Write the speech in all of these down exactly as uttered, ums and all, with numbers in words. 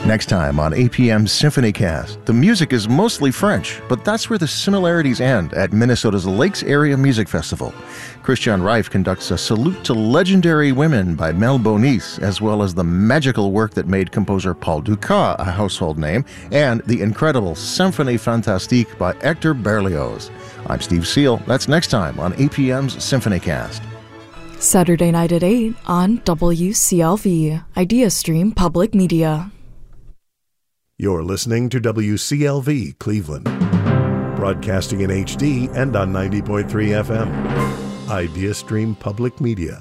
Next time on A P M's SymphonyCast, the music is mostly French, but that's where the similarities end at Minnesota's Lakes Area Music Festival. Christian Reif conducts a salute to legendary women by Mel Bonis, as well as the magical work that made composer Paul Dukas a household name, and the incredible Symphonie Fantastique by Hector Berlioz. I'm Steve Seal. That's next time on A P M's SymphonyCast. Saturday night at eight on W C L V, IdeaStream Public Media. You're listening to W C L V Cleveland, broadcasting in H D and on ninety point three F M. IdeaStream Public Media.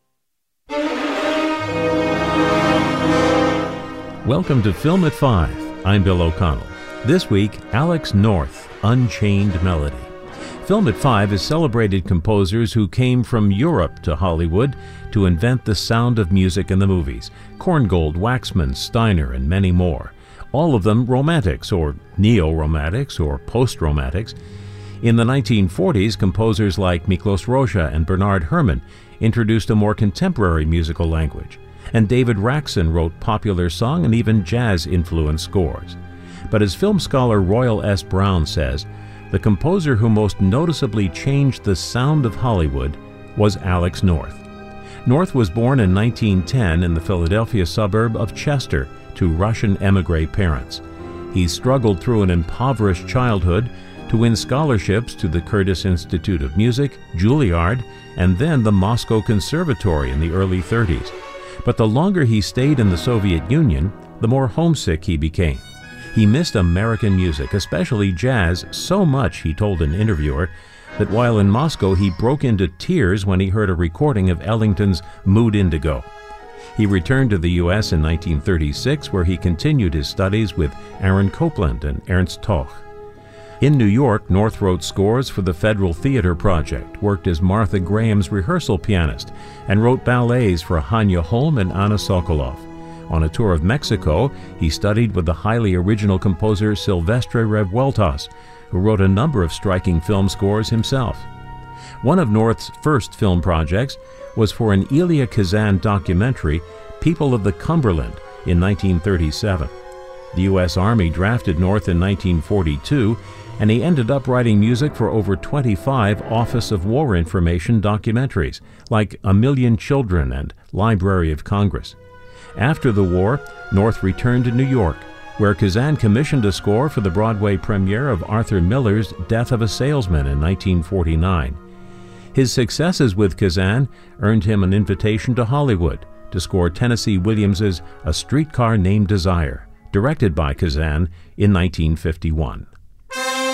Welcome to Film at Five. I'm Bill O'Connell. This week, Alex North, Unchained Melody. Film at Five has celebrated composers who came from Europe to Hollywood to invent the sound of music in the movies. Korngold, Waxman, Steiner, and many more. All of them romantics, or neo-romantics, or post-romantics. In the nineteen forties, composers like Miklos Rozsa and Bernard Herrmann introduced a more contemporary musical language, and David Raksin wrote popular song and even jazz-influenced scores. But as film scholar Royal S. Brown says, the composer who most noticeably changed the sound of Hollywood was Alex North. North was born in nineteen ten in the Philadelphia suburb of Chester to Russian emigre parents. He struggled through an impoverished childhood to win scholarships to the Curtis Institute of Music, Juilliard, and then the Moscow Conservatory in the early thirties. But the longer he stayed in the Soviet Union, the more homesick he became. He missed American music, especially jazz, so much, he told an interviewer, that while in Moscow he broke into tears when he heard a recording of Ellington's Mood Indigo. He returned to the U S in nineteen thirty-six, where he continued his studies with Aaron Copland and Ernst Toch. In New York, North wrote scores for the Federal Theater Project, worked as Martha Graham's rehearsal pianist, and wrote ballets for Hanya Holm and Anna Sokolov. On a tour of Mexico, he studied with the highly original composer Silvestre Revueltas, who wrote a number of striking film scores himself. One of North's first film projects was for an Elia Kazan documentary, People of the Cumberland, in nineteen thirty-seven. The U S Army drafted North in nineteen forty-two, and he ended up writing music for over twenty-five Office of War Information documentaries, like A Million Children and Library of Congress. After the war, North returned to New York, where Kazan commissioned a score for the Broadway premiere of Arthur Miller's Death of a Salesman in nineteen forty-nine. His successes with Kazan earned him an invitation to Hollywood to score Tennessee Williams's A Streetcar Named Desire, directed by Kazan in nineteen fifty-one.